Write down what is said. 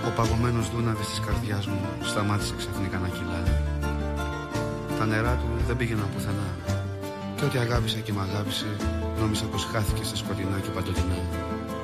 Ο παγωμένος δούναβης της καρδιάς μου σταμάτησε ξαφνικά να κυλά. Τα νερά του δεν πήγαιναν πουθενά. Και ό,τι αγάπησα και μ' αγάπησε, νόμιζα πως χάθηκε στα σκοτεινά και παντοτινά.